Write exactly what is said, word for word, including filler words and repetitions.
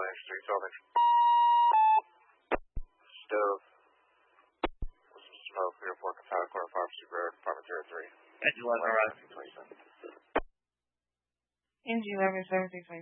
H three twelve inch. Stove. Smoke, three oh four, Cafata, quarter five, Super Air, Department zero three. Engine eleven, arrive. Engine eleven, seven six five.